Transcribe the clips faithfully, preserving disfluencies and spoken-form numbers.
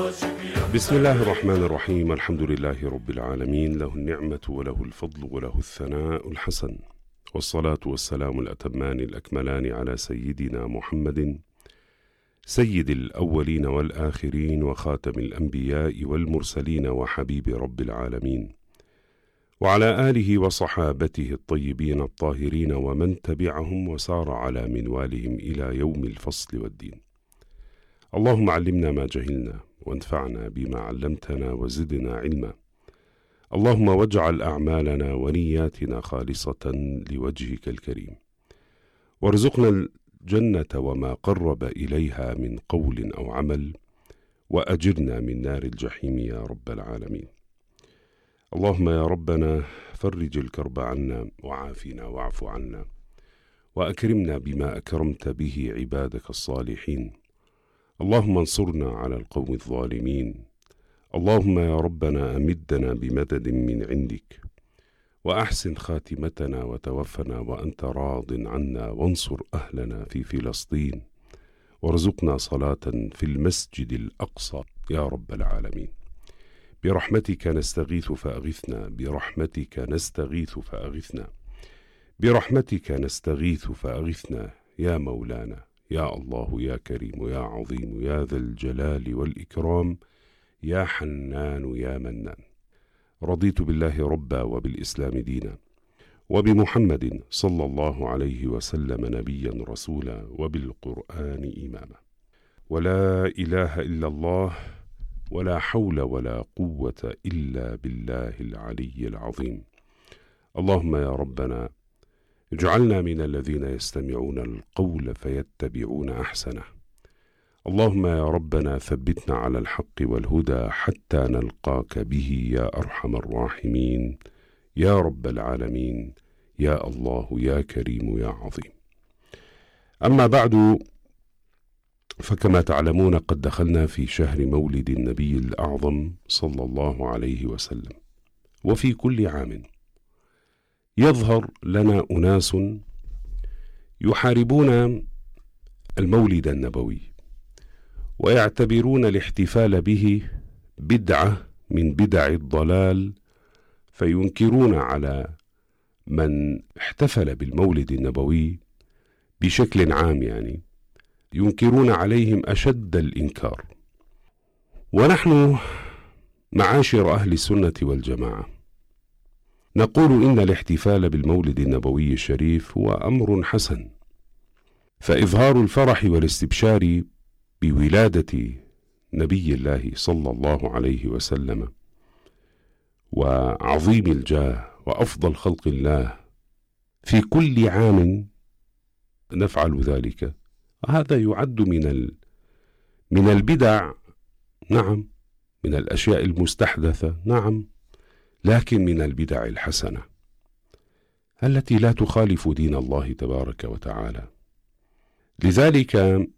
بسم الله الرحمن الرحيم. الحمد لله رب العالمين، له النعمة وله الفضل وله الثناء الحسن، والصلاة والسلام الأتمان الأكملان على سيدنا محمد سيد الأولين والآخرين وخاتم الأنبياء والمرسلين وحبيب رب العالمين، وعلى آله وصحابته الطيبين الطاهرين ومن تبعهم وسار على منوالهم إلى يوم الفصل والدين. اللهم علمنا ما جهلنا وانفعنا بما علمتنا وزدنا علما. اللهم واجعل أعمالنا ونياتنا خالصة لوجهك الكريم، وارزقنا الجنة وما قرب إليها من قول أو عمل، وأجرنا من نار الجحيم يا رب العالمين. اللهم يا ربنا فرج الكرب عنا وعافنا واعف عنا، وأكرمنا بما أكرمت به عبادك الصالحين. اللهم انصرنا على القوم الظالمين. اللهم يا ربنا أمدنا بمدد من عندك، وأحسن خاتمتنا وتوفنا وأنت راض عنا، وانصر أهلنا في فلسطين، وارزقنا صلاة في المسجد الأقصى يا رب العالمين. برحمتك نستغيث فأغثنا، برحمتك نستغيث فأغثنا، برحمتك نستغيث فأغثنا يا مولانا يا الله يا كريم يا عظيم يا ذا الجلال والإكرام يا حنان يا منان. رضيت بالله ربا وبالإسلام دينا، وبمحمد صلى الله عليه وسلم نبيا رسولا، وبالقرآن إماما. ولا إله إلا الله، ولا حول ولا قوة إلا بالله العلي العظيم. اللهم يا ربنا اجعلنا من الذين يستمعون القول فيتبعون أحسنه. اللهم يا ربنا ثبتنا على الحق والهدى حتى نلقاك به يا أرحم الراحمين يا رب العالمين يا الله يا كريم يا عظيم. أما بعد، فكما تعلمون قد دخلنا في شهر مولد النبي الأعظم صلى الله عليه وسلم، وفي كل عام يظهر لنا أناس يحاربون المولد النبوي، ويعتبرون الاحتفال به بدعة من بدع الضلال، فينكرون على من احتفل بالمولد النبوي بشكل عام، يعني ينكرون عليهم أشد الإنكار. ونحن معاشر أهل السنة والجماعة نقول إن الاحتفال بالمولد النبوي الشريف هو أمر حسن، فإظهار الفرح والاستبشار بولادة نبي الله صلى الله عليه وسلم وعظيم الجاه وأفضل خلق الله في كل عام نفعل ذلك، هذا يعد من من البدع، نعم، من الأشياء المستحدثة، نعم، لكن من البدع الحسنة التي لا تخالف دين الله تبارك وتعالى. لذلك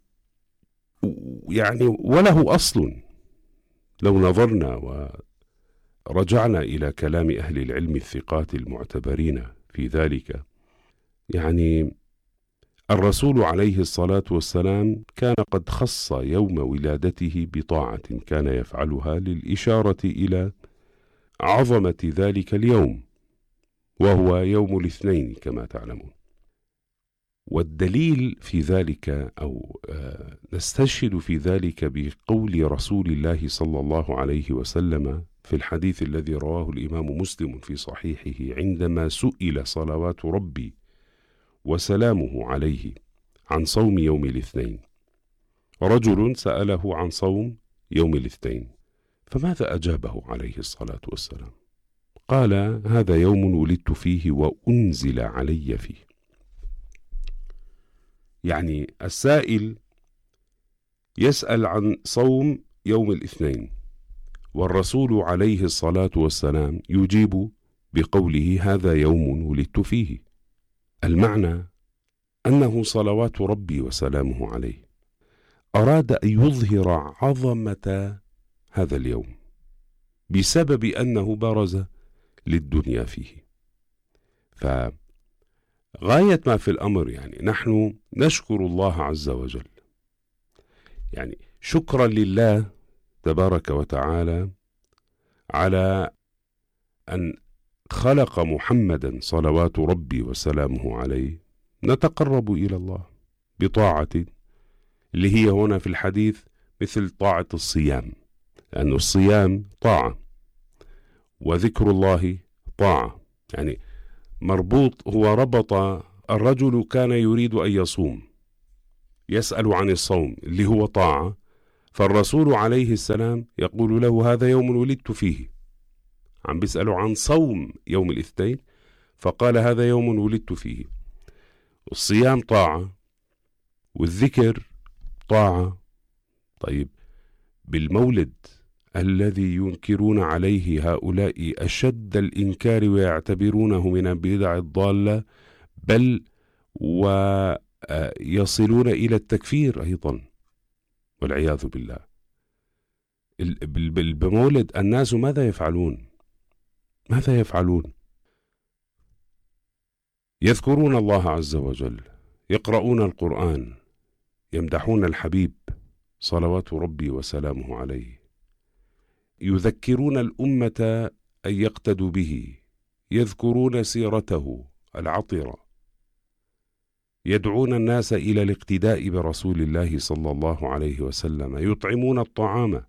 يعني وله أصل، لو نظرنا ورجعنا إلى كلام أهل العلم الثقات المعتبرين في ذلك، يعني الرسول عليه الصلاة والسلام كان قد خص يوم ولادته بطاعة كان يفعلها للإشارة إلى عظمة ذلك اليوم، وهو يوم الاثنين كما تعلمون. والدليل في ذلك أو نستشهد في ذلك بقول رسول الله صلى الله عليه وسلم في الحديث الذي رواه الإمام مسلم في صحيحه عندما سئل صلوات ربي وسلامه عليه عن صوم يوم الاثنين. رجل سأله عن صوم يوم الاثنين، فماذا أجابه عليه الصلاة والسلام؟ قال: هذا يوم ولدت فيه وأنزل علي فيه. يعني السائل يسأل عن صوم يوم الاثنين، والرسول عليه الصلاة والسلام يجيب بقوله: هذا يوم ولدت فيه. المعنى أنه صلوات ربي وسلامه عليه أراد أن يظهر عظمة هذا اليوم بسبب أنه برز للدنيا فيه. فغاية ما في الأمر يعني نحن نشكر الله عز وجل، يعني شكرا لله تبارك وتعالى على أن خلق محمدا صلوات ربي وسلامه عليه نتقرب إلى الله بطاعة، اللي هي هنا في الحديث مثل طاعة الصيام، لأن الصيام طاعة وذكر الله طاعة، يعني مربوط. هو ربط الرجل كان يريد أن يصوم، يسأل عن الصوم اللي هو طاعة، فالرسول عليه السلام يقول له هذا يوم ولدت فيه، عم بيسأله عن صوم يوم الاثنين، فقال هذا يوم ولدت فيه. الصيام طاعة والذكر طاعة. طيب بالمولد الذي ينكرون عليه هؤلاء أشد الإنكار ويعتبرونه من البدع الضالة، بل ويصلون إلى التكفير أيضا والعياذ بالله. بالمولد الناس ماذا يفعلون؟ ماذا يفعلون؟ يذكرون الله عز وجل، يقرؤون القرآن، يمدحون الحبيب صلوات ربي وسلامه عليه، يذكرون الأمة أن يقتدوا به، يذكرون سيرته العطرة، يدعون الناس إلى الاقتداء برسول الله صلى الله عليه وسلم، يطعمون الطعام،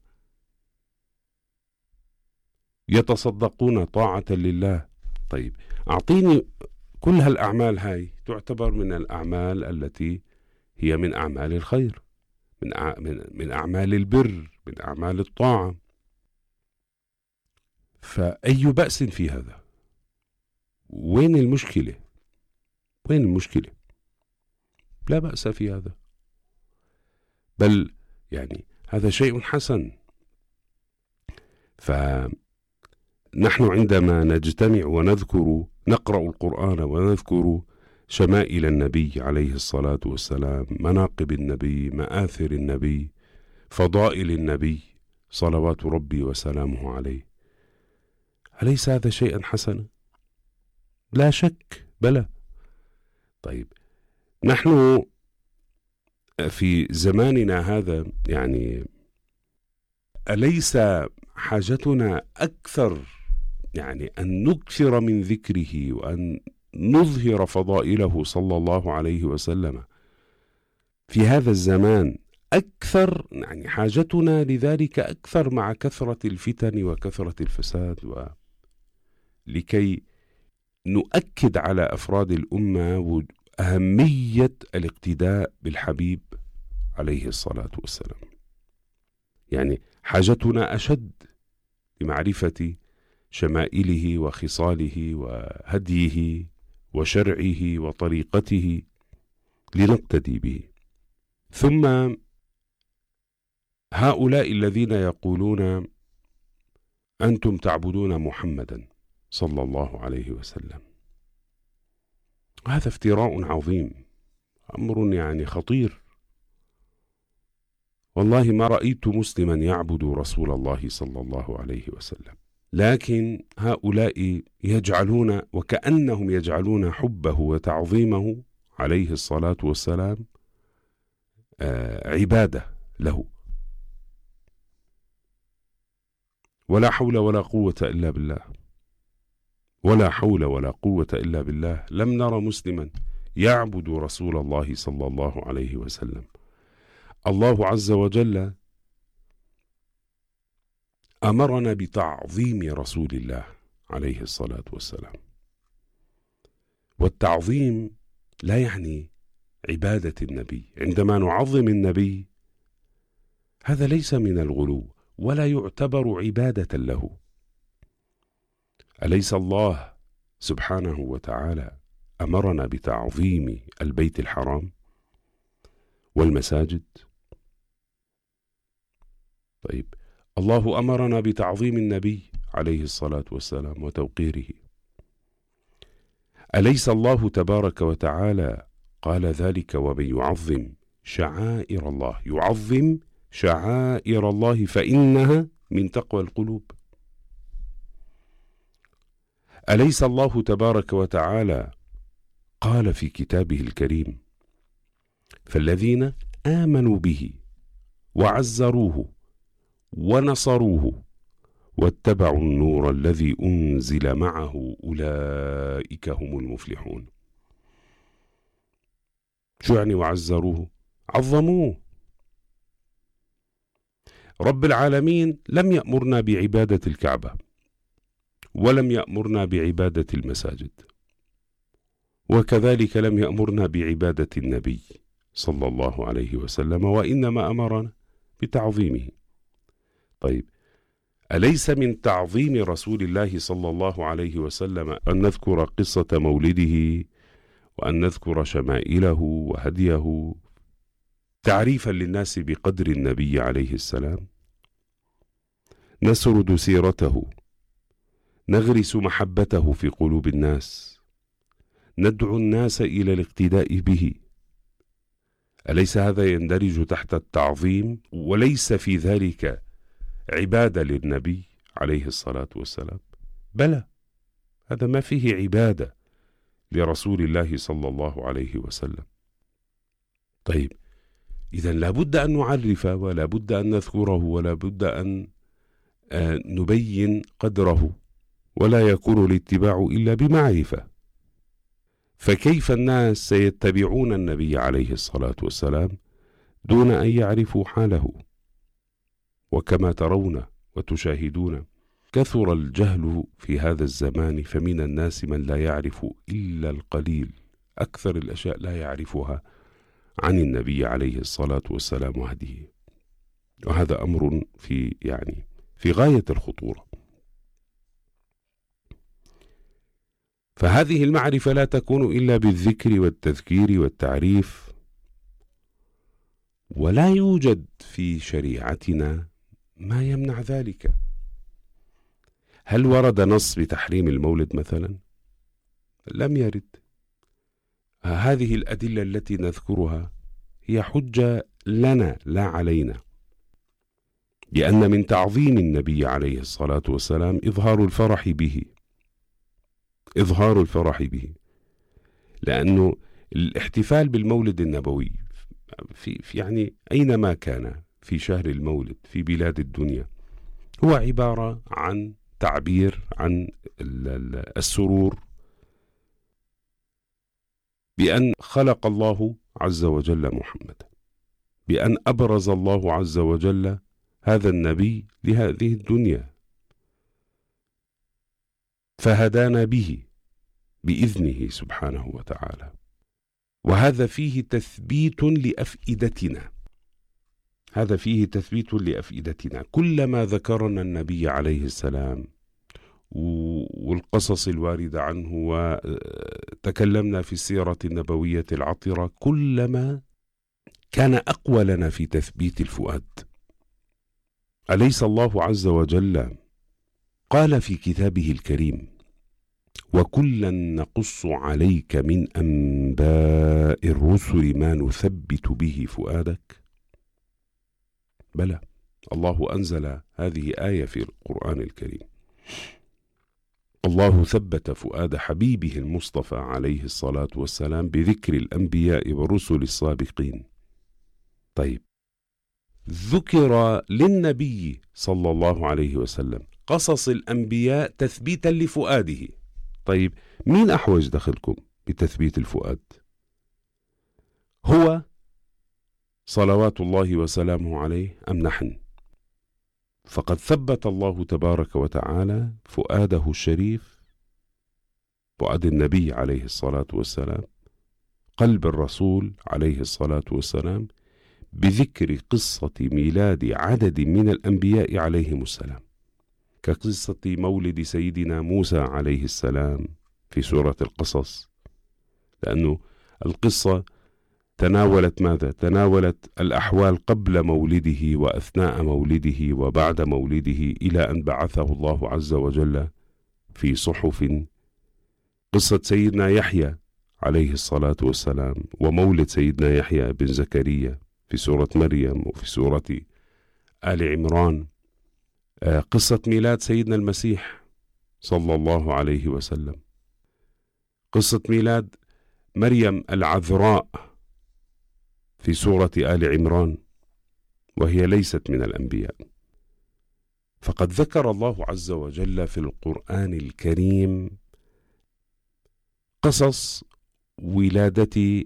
يتصدقون طاعة لله. طيب أعطيني كل هالأعمال هاي تعتبر من الأعمال التي هي من أعمال الخير، من من أعمال البر، من أعمال الطاعة، فأي بأس في هذا؟ وين المشكلة؟ وين المشكلة؟ لا بأس في هذا، بل يعني هذا شيء حسن. فنحن عندما نجتمع ونذكر، نقرأ القرآن ونذكر شمائل النبي عليه الصلاة والسلام، مناقب النبي، مآثر النبي، فضائل النبي صلوات ربي وسلامه عليه، أليس هذا شيئا حسنا؟ لا شك، بلى. طيب نحن في زماننا هذا يعني أليس حاجتنا أكثر يعني أن نكثر من ذكره وأن نظهر فضائله صلى الله عليه وسلم في هذا الزمان أكثر؟ يعني حاجتنا لذلك أكثر مع كثرة الفتن وكثرة الفساد، ولكي نؤكد على أفراد الأمة أهمية الاقتداء بالحبيب عليه الصلاة والسلام. يعني حاجتنا أشد لمعرفة شمائله وخصاله وهديه وشرعه وطريقته لنقتدي به. ثم هؤلاء الذين يقولون أنتم تعبدون محمدا صلى الله عليه وسلم، هذا افتراء عظيم، أمر يعني خطير. والله ما رأيت مسلما يعبد رسول الله صلى الله عليه وسلم، لكن هؤلاء يجعلون وكأنهم يجعلون حبه وتعظيمه عليه الصلاة والسلام عبادة له. ولا حول ولا قوة إلا بالله، ولا حول ولا قوة إلا بالله. لم نرى مسلما يعبد رسول الله صلى الله عليه وسلم. الله عز وجل أمرنا بتعظيم رسول الله عليه الصلاة والسلام، والتعظيم لا يعني عبادة النبي. عندما نعظم النبي هذا ليس من الغلو ولا يعتبر عبادة له. أليس الله سبحانه وتعالى أمرنا بتعظيم البيت الحرام والمساجد؟ طيب الله أمرنا بتعظيم النبي عليه الصلاة والسلام وتوقيره. أليس الله تبارك وتعالى قال ذلك ومن يعظم شعائر الله، يعظم شعائر الله فإنها من تقوى القلوب. أليس الله تبارك وتعالى قال في كتابه الكريم فالذين آمنوا به وعزروه ونصروه واتبعوا النور الذي أنزل معه أولئك هم المفلحون. شو يعني وعزروه؟ عظموه. رب العالمين لم يأمرنا بعبادة الكعبة، ولم يأمرنا بعبادة المساجد، وكذلك لم يأمرنا بعبادة النبي صلى الله عليه وسلم، وإنما أمرنا بتعظيمه. طيب، أليس من تعظيم رسول الله صلى الله عليه وسلم أن نذكر قصة مولده، وأن نذكر شمائله وهديه تعريفا للناس بقدر النبي عليه السلام؟ نسرد سيرته، نغرس محبته في قلوب الناس، ندعو الناس إلى الاقتداء به. أليس هذا يندرج تحت التعظيم؟ وليس في ذلك عبادة للنبي عليه الصلاة والسلام؟ بلى، هذا ما فيه عبادة لرسول الله صلى الله عليه وسلم. طيب، إذن لابد أن نعرف، ولا بد أن نذكره، ولا بد أن نبين قدره، ولا يكون الاتباع إلا بمعرفة. فكيف الناس سيتبعون النبي عليه الصلاة والسلام دون أن يعرفوا حاله؟ وكما ترون وتشاهدون كثر الجهل في هذا الزمان، فمن الناس من لا يعرف إلا القليل، أكثر الأشياء لا يعرفها عن النبي عليه الصلاة والسلام وهديه. وهذا أمر في يعني في غاية الخطورة. فهذه المعرفة لا تكون إلا بالذكر والتذكير والتعريف، ولا يوجد في شريعتنا ما يمنع ذلك. هل ورد نص بتحريم المولد مثلا؟ لم يرد. هذه الأدلة التي نذكرها هي حجة لنا لا علينا، لأن من تعظيم النبي عليه الصلاة والسلام إظهار الفرح به، إظهار الفرح به، لأنه الاحتفال بالمولد النبوي في يعني أينما كان في شهر المولد في بلاد الدنيا هو عبارة عن تعبير عن السرور بأن خلق الله عز وجل محمد، بأن أبرز الله عز وجل هذا النبي لهذه الدنيا، فهدانا به بإذنه سبحانه وتعالى. وهذا فيه تثبيت لأفئدتنا، هذا فيه تثبيت لأفئدتنا. كلما ذكرنا النبي عليه السلام والقصص الواردة عنه وتكلمنا في السيرة النبوية العطرة، كلما كان أقوى لنا في تثبيت الفؤاد. أليس الله عز وجل قال في كتابه الكريم: وكلا نقص عليك من أنباء الرسل ما نثبت به فؤادك؟ بلى، الله أنزل هذه آية في القرآن الكريم. الله ثبت فؤاد حبيبه المصطفى عليه الصلاة والسلام بذكر الأنبياء والرسل السابقين. طيب، ذكر للنبي صلى الله عليه وسلم قصص الأنبياء تثبيتا لفؤاده. طيب، مين أحوج دخلكم بتثبيت الفؤاد؟ هو صلوات الله وسلامه عليه أم نحن؟ فقد ثبت الله تبارك وتعالى فؤاده الشريف، فؤاد النبي عليه الصلاة والسلام، قلب الرسول عليه الصلاة والسلام، بذكر قصة ميلاد عدد من الأنبياء عليهم السلام، كقصة مولد سيدنا موسى عليه السلام في سورة القصص، لأنه القصة تناولت ماذا؟ تناولت الأحوال قبل مولده وأثناء مولده وبعد مولده إلى أن بعثه الله عز وجل في صحف. قصة سيدنا يحيى عليه الصلاة والسلام ومولد سيدنا يحيى بن زكريا في سورة مريم وفي سورة آل عمران. قصة ميلاد سيدنا المسيح صلى الله عليه وسلم، قصة ميلاد مريم العذراء في سورة آل عمران، وهي ليست من الأنبياء. قد ذكر الله عز وجل في القرآن الكريم قصص ولادة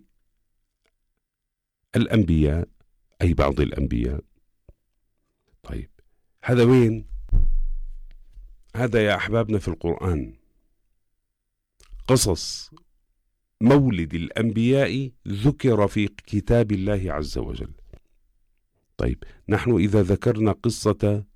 الأنبياء، أي بعض الأنبياء. طيب هذا وين؟ هذا يا أحبابنا في القرآن قصص مولد الأنبياء ذكر في كتاب الله عز وجل. طيب نحن إذا ذكرنا قصة